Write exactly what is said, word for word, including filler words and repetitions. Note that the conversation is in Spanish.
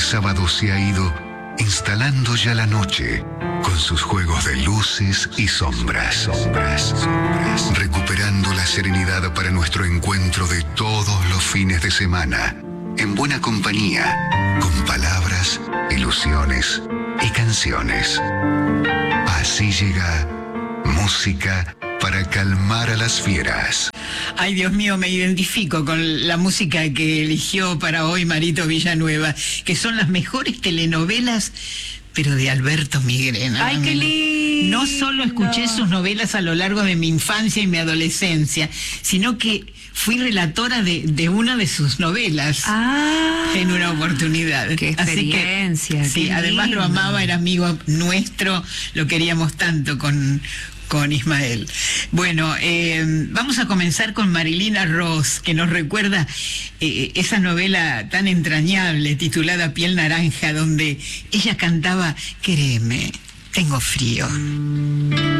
sábado se ha ido, instalando ya la noche, con sus juegos de luces y sombras, sombras, sombras, recuperando la serenidad para nuestro encuentro de todos los fines de semana, en buena compañía, con palabras, ilusiones y canciones. Así llega música para calmar a las fieras. Ay, Dios mío, me identifico con la música que eligió para hoy Marito Villanueva, que son las mejores telenovelas, pero de Alberto Migrena. ¡Ay, qué lindo! No solo escuché sus novelas a lo largo de mi infancia y mi adolescencia, sino que fui relatora de, de una de sus novelas ah, en una oportunidad. ¡Qué experiencia! Así que, sí, qué además lindo. lo amaba, era amigo nuestro, lo queríamos tanto con... con Ismael. Bueno, eh, vamos a comenzar con Marilina Ross, que nos recuerda eh, esa novela tan entrañable titulada Piel Naranja, donde ella cantaba: Quéreme, tengo frío.